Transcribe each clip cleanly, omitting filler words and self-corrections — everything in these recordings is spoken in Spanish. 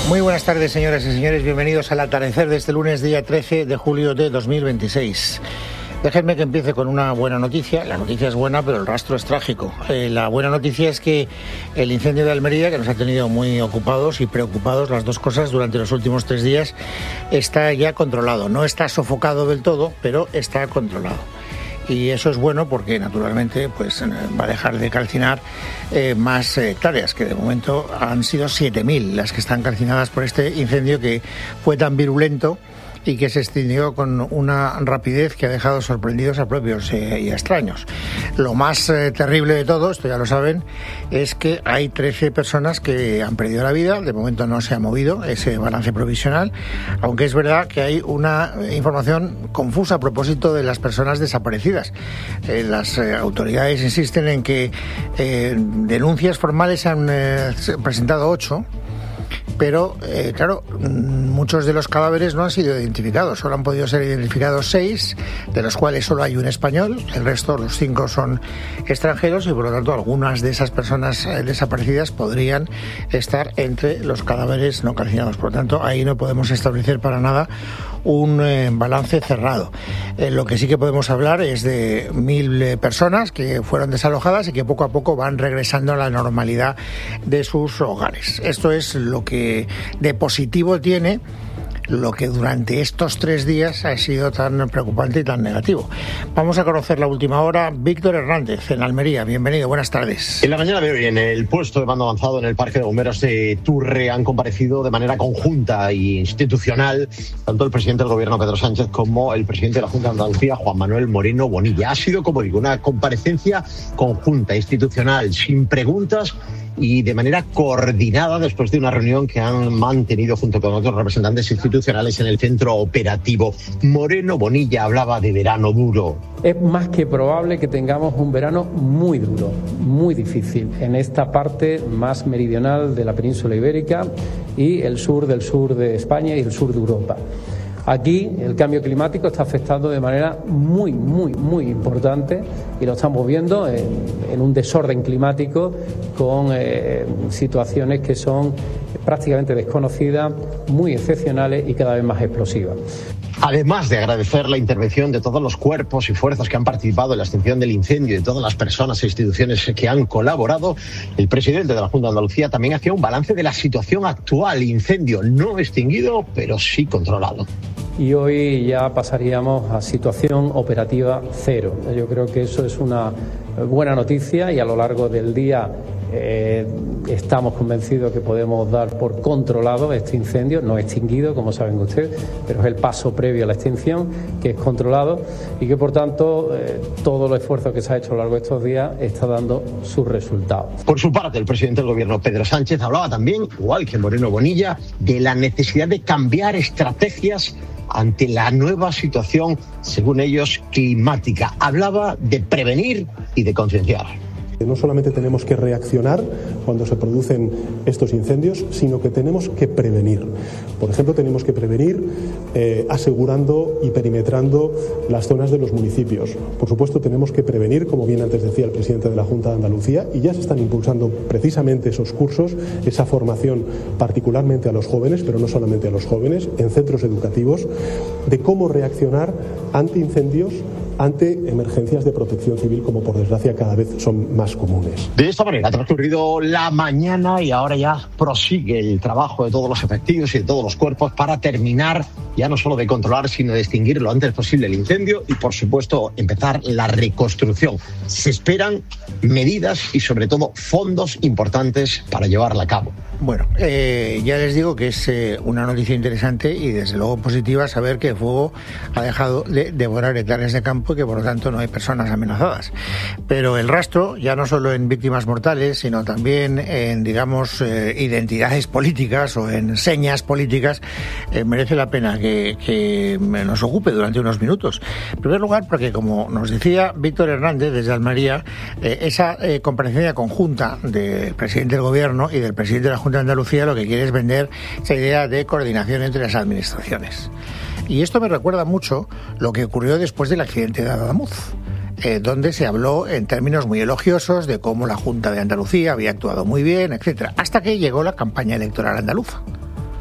Muy buenas tardes, señoras y señores. Bienvenidos al atardecer de este lunes, día 13 de julio de 2026. Déjenme que empiece con una buena noticia. La noticia es buena, pero el rastro es trágico. La buena noticia es que el incendio de Almería, que nos ha tenido muy ocupados y preocupados, las dos cosas, durante los últimos 3 días, está ya controlado. No está sofocado del todo, pero está controlado. Y eso es bueno porque, naturalmente, pues va a dejar de calcinar más hectáreas, que de momento han sido 7.000 las que están calcinadas por este incendio que fue tan virulento y que se extinguió con una rapidez que ha dejado sorprendidos a propios y a extraños. Lo más terrible de todo, esto ya lo saben, es que hay 13 personas que han perdido la vida. De momento no se ha movido ese balance provisional, aunque es verdad que hay una información confusa a propósito de las personas desaparecidas. Las autoridades insisten en que denuncias formales se han presentado 8, pero, claro, muchos de los cadáveres no han sido identificados. Solo han podido ser identificados 6, de los cuales solo hay un español. El resto, los 5, son extranjeros y, por lo tanto, algunas de esas personas desaparecidas podrían estar entre los cadáveres no calcinados. Por lo tanto, ahí no podemos establecer para nada un balance cerrado. Lo que sí que podemos hablar es de 1.000 personas que fueron desalojadas y que poco a poco van regresando a la normalidad de sus hogares. Esto es lo que de positivo tiene lo que durante estos 3 días ha sido tan preocupante y tan negativo. Vamos a conocer la última hora. Víctor Hernández, en Almería. Bienvenido, buenas tardes. En la mañana de hoy, en el puesto de mando avanzado en el Parque de Bomberos de Turre, han comparecido de manera conjunta e institucional tanto el presidente del Gobierno, Pedro Sánchez, como el presidente de la Junta de Andalucía, Juan Manuel Moreno Bonilla. Ha sido, como digo, una comparecencia conjunta, institucional, sin preguntas y de manera coordinada después de una reunión que han mantenido junto con otros representantes institucionales en el centro operativo. Moreno Bonilla hablaba de verano duro. Es más que probable que tengamos un verano muy duro, muy difícil, en esta parte más meridional de la península ibérica y el sur de España y el sur de Europa. Aquí el cambio climático está afectando de manera muy importante y lo estamos viendo en un desorden climático con situaciones que son prácticamente desconocidas, muy excepcionales y cada vez más explosivas. Además de agradecer la intervención de todos los cuerpos y fuerzas que han participado en la extinción del incendio y de todas las personas e instituciones que han colaborado, el presidente de la Junta de Andalucía también hacía un balance de la situación actual. Incendio no extinguido, pero sí controlado. Y hoy ya pasaríamos a situación operativa cero. Yo creo que eso es una buena noticia y a lo largo del día estamos convencidos que podemos dar por controlado este incendio, no extinguido, como saben ustedes, pero es el paso previo a la extinción, que es controlado y que, por tanto, todo el esfuerzo que se ha hecho a lo largo de estos días está dando sus resultados. Por su parte, el presidente del Gobierno, Pedro Sánchez, hablaba también, igual que Moreno Bonilla, de la necesidad de cambiar estrategias ante la nueva situación, según ellos, climática. Hablaba de prevenir y de concienciar. No solamente tenemos que reaccionar cuando se producen estos incendios, sino que tenemos que prevenir. Por ejemplo, tenemos que prevenir asegurando y perimetrando las zonas de los municipios. Por supuesto, tenemos que prevenir, como bien antes decía el presidente de la Junta de Andalucía, y ya se están impulsando precisamente esos cursos, esa formación particularmente a los jóvenes, pero no solamente a los jóvenes, en centros educativos, de cómo reaccionar ante incendios, ante emergencias de protección civil, como por desgracia cada vez son más comunes. De esta manera ha transcurrido la mañana y ahora ya prosigue el trabajo de todos los efectivos y de todos los cuerpos para terminar ya no solo de controlar, sino de extinguir lo antes posible el incendio y, por supuesto, empezar la reconstrucción. Se esperan medidas y, sobre todo, fondos importantes para llevarla a cabo. Bueno, ya les digo que es una noticia interesante y desde luego positiva saber que el fuego ha dejado de devorar hectáreas de campo y que por lo tanto no hay personas amenazadas. Pero el rastro, ya no solo en víctimas mortales, sino también en, digamos, identidades políticas o en señas políticas, merece la pena que nos ocupe durante unos minutos. En primer lugar, porque como nos decía Víctor Hernández desde Almería, esa comparecencia conjunta del presidente del Gobierno y del presidente de la Junta de Andalucía lo que quiere es vender esa idea de coordinación entre las administraciones. Y esto me recuerda mucho lo que ocurrió después del accidente de Adamuz, donde se habló en términos muy elogiosos de cómo la Junta de Andalucía había actuado muy bien, etcétera, hasta que llegó la campaña electoral andaluza.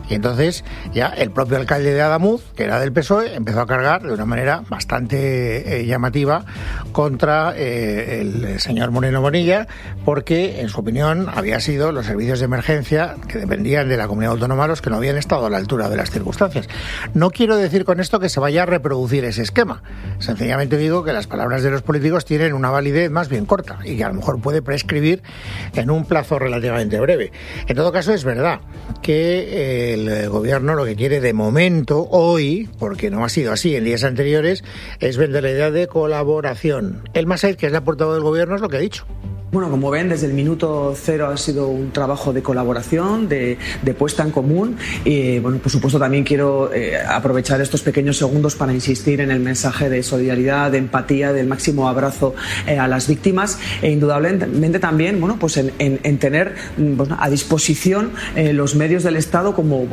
Y entonces ya el propio alcalde de Adamuz, que era del PSOE, empezó a cargar de una manera bastante llamativa contra el señor Moreno Bonilla, porque en su opinión había sido los servicios de emergencia que dependían de la comunidad autónoma los que no habían estado a la altura de las circunstancias. No quiero decir con esto que se vaya a reproducir ese esquema. Sencillamente digo que las palabras de los políticos tienen una validez más bien corta y que a lo mejor puede prescribir en un plazo relativamente breve. En todo caso, es verdad que el gobierno lo que quiere de momento, hoy, porque no ha sido así en días anteriores, es vender la idea de colaboración. El Massaid, que es la portavoz del gobierno, es lo que ha dicho. Bueno, como ven, desde el minuto cero ha sido un trabajo de colaboración, de puesta en común. Y, bueno, por supuesto, también quiero aprovechar estos pequeños segundos para insistir en el mensaje de solidaridad, de empatía, del máximo abrazo a las víctimas e, indudablemente, también, bueno, pues en tener a disposición los medios del Estado como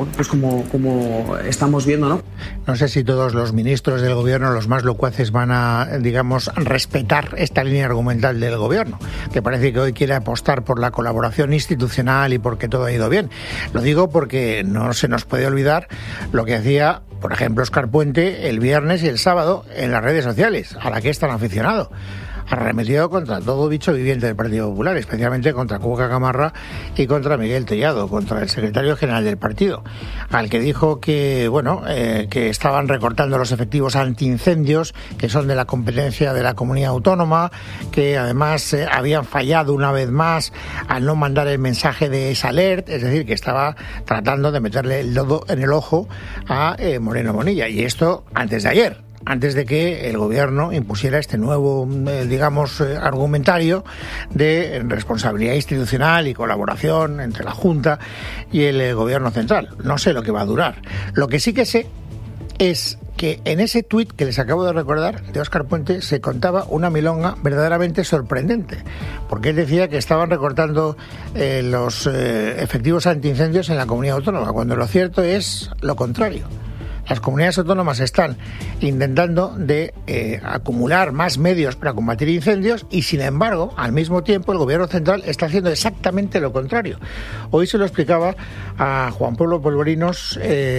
estamos viendo, ¿no? No sé si todos los ministros del gobierno, los más locuaces, van a, digamos, respetar esta línea argumental del gobierno, que parece que hoy quiere apostar por la colaboración institucional y porque todo ha ido bien. Lo digo porque no se nos puede olvidar lo que hacía, por ejemplo, Óscar Puente el viernes y el sábado en las redes sociales, a la que es tan aficionado. Arremetido contra todo bicho viviente del Partido Popular, especialmente contra Cuca Gamarra y contra Miguel Tellado, contra el secretario general del partido, al que dijo que, que estaban recortando los efectivos antiincendios, que son de la competencia de la comunidad autónoma, que además habían fallado una vez más al no mandar el mensaje de esa alert, es decir, que estaba tratando de meterle el dedo en el ojo a Moreno Bonilla, y esto antes de ayer, antes de que el gobierno impusiera este nuevo, argumentario de responsabilidad institucional y colaboración entre la Junta y el gobierno central. No sé lo que va a durar. Lo que sí que sé es que en ese tuit que les acabo de recordar de Óscar Puente se contaba una milonga verdaderamente sorprendente, porque él decía que estaban recortando los efectivos antiincendios en la comunidad autónoma, cuando lo cierto es lo contrario. Las comunidades autónomas están intentando de acumular más medios para combatir incendios y, sin embargo, al mismo tiempo el gobierno central está haciendo exactamente lo contrario. Hoy se lo explicaba a Juan Pablo Polvorinos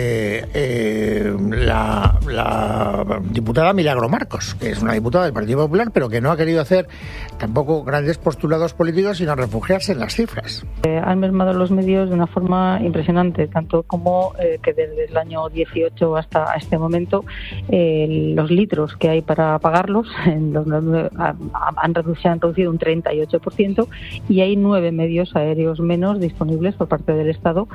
la diputada Milagro Marcos, que es una diputada del Partido Popular, pero que no ha querido hacer tampoco grandes postulados políticos, sino refugiarse en las cifras. Han mermado los medios de una forma impresionante, tanto como que desde el año 18 hasta este momento los litros que hay para pagarlos han reducido un 38% y hay 9 medios aéreos menos disponibles por parte del Estado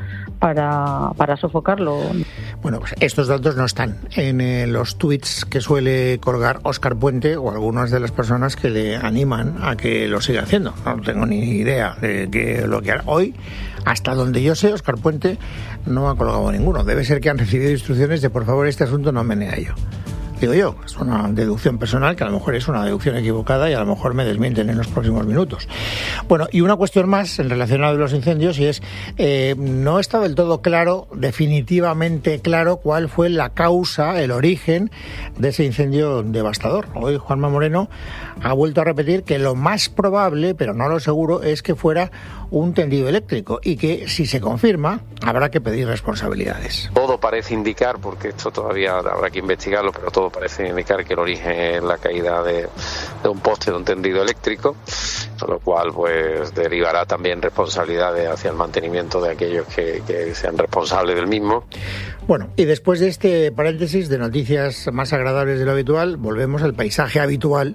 para sofocarlo. Bueno, pues estos datos no están en los tweets que suele colgar Óscar Puente o algunas de las personas que le animan a que lo siga haciendo. No tengo ni idea de lo que hará. Hoy, hasta donde yo sé, Óscar Puente no ha colgado ninguno. Debe ser que han recibido instrucciones de por favor este asunto no me a ello. Digo yo, es una deducción personal que a lo mejor es una deducción equivocada y a lo mejor me desmienten en los próximos minutos. Bueno, y una cuestión más en relación a los incendios, y es, no está del todo claro, definitivamente claro, cuál fue la causa, el origen de ese incendio devastador. Hoy Juanma Moreno ha vuelto a repetir que lo más probable, pero no lo seguro, es que fuera un tendido eléctrico y que, si se confirma, habrá que pedir responsabilidades. Todo parece indicar, porque esto todavía habrá que investigarlo, pero todo parece indicar que el origen es la caída de un poste de un tendido eléctrico, con lo cual pues derivará también responsabilidades hacia el mantenimiento de aquellos que sean responsables del mismo. Bueno, y después de este paréntesis de noticias más agradables de lo habitual, volvemos al paisaje habitual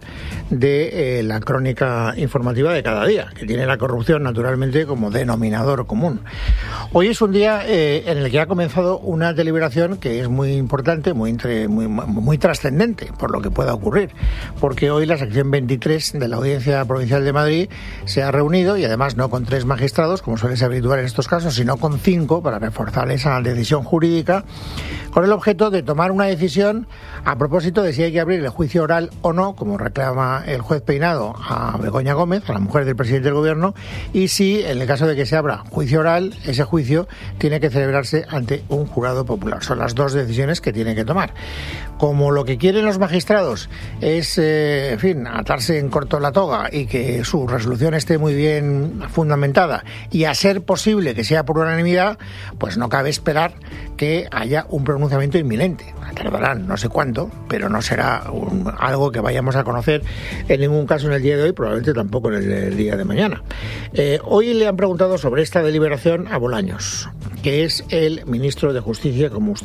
de la crónica informativa de cada día, que tiene la corrupción naturalmente como denominador común. Hoy es un día en el que ha comenzado una deliberación que es muy importante, muy trascendente por lo que pueda ocurrir, porque hoy la sección 23 de la Audiencia Provincial de Madrid se ha reunido, y además no con 3 magistrados, como suele ser habitual en estos casos, sino con 5 para reforzar esa decisión jurídica, con el objeto de tomar una decisión a propósito de si hay que abrir el juicio oral o no, como reclama el juez Peinado a Begoña Gómez, a la mujer del presidente del gobierno, y si, en el caso de que se abra juicio oral, ese juicio tiene que celebrarse ante un jurado popular. Son las 2 decisiones que tiene que tomar. Como lo que quieren los magistrados es, atarse en corto la toga y que su su resolución esté muy bien fundamentada y a ser posible que sea por unanimidad, pues no cabe esperar que haya un pronunciamiento inminente. Tardarán no sé cuánto, pero no será algo que vayamos a conocer en ningún caso en el día de hoy, probablemente tampoco en el día de mañana. Hoy le han preguntado sobre esta deliberación a Bolaños, que es el ministro de Justicia, como usted